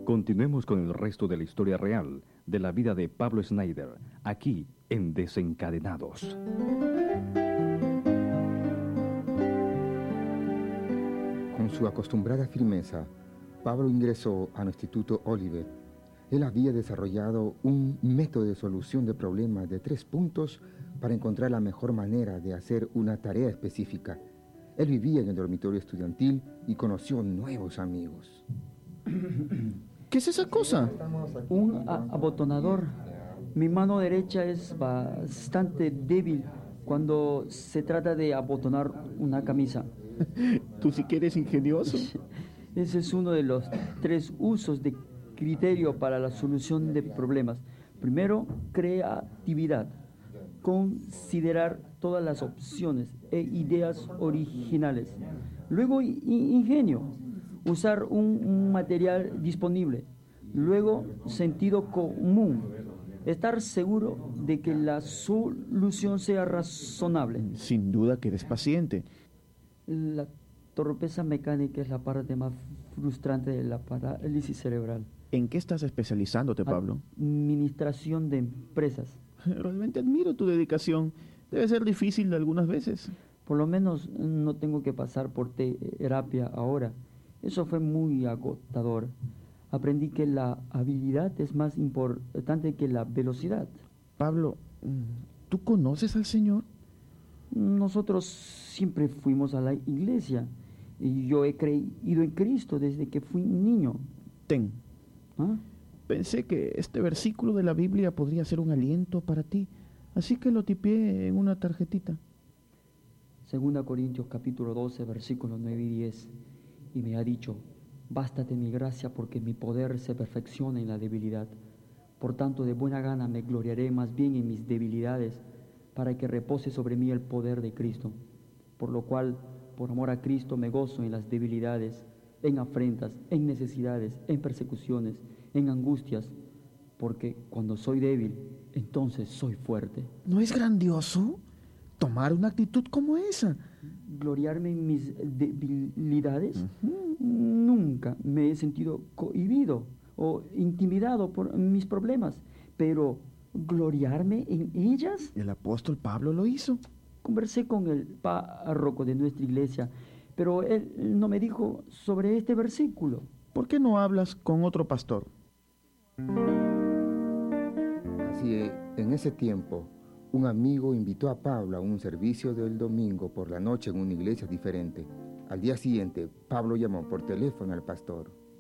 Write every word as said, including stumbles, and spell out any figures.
Continuemos con el resto de la historia real de la vida de Pablo Schneider, aquí en Desencadenados. Con su acostumbrada firmeza, Pablo ingresó al Instituto Olivet. Él había desarrollado un método de solución de problemas de tres puntos para encontrar la mejor manera de hacer una tarea específica. Él vivía en el dormitorio estudiantil y conoció nuevos amigos. ¿Qué es esa cosa? Un a- abotonador. Mi mano derecha es bastante débil cuando se trata de abotonar una camisa. Tú sí que eres ingenioso. Ese es uno de los tres usos de criterio para la solución de problemas. Primero, creatividad. Considerar todas las opciones e ideas originales. Luego, i- ingenio. Usar un, un material disponible. Luego, sentido común. Estar seguro de que la solución sea razonable. Sin duda que eres paciente. La torpeza mecánica es la parte más frustrante de la parálisis cerebral. ¿En qué estás especializándote, Pablo? Administración de empresas. Realmente admiro tu dedicación. Debe ser difícil algunas veces. Por lo menos no tengo que pasar por terapia ahora. Eso fue muy agotador. Aprendí que la habilidad es más importante que la velocidad. Pablo, ¿tú conoces al Señor? Nosotros siempre fuimos a la iglesia y yo he creído en Cristo desde que fui niño. Ten. ¿Ah? Pensé que este versículo de la Biblia podría ser un aliento para ti, así que lo tipié en una tarjetita. Segunda Corintios capítulo doce, versículos nueve y diez. Y me ha dicho, bástate mi gracia porque mi poder se perfecciona en la debilidad. Por tanto, de buena gana me gloriaré más bien en mis debilidades, para que repose sobre mí el poder de Cristo. Por lo cual, por amor a Cristo, me gozo en las debilidades, en afrentas, en necesidades, en persecuciones, en angustias, porque cuando soy débil, entonces soy fuerte. ¿No es grandioso tomar una actitud como esa? Gloriarme en mis debilidades. Uh-huh. Nunca me he sentido cohibido o intimidado por mis problemas, pero gloriarme en ellas. El apóstol Pablo lo hizo. Conversé con el párroco de nuestra iglesia, pero él no me dijo sobre este versículo. ¿Por qué no hablas con otro pastor? Así, en ese tiempo, un amigo invitó a Pablo a un servicio del domingo por la noche en una iglesia diferente. Al día siguiente, Pablo llamó por teléfono al pastor.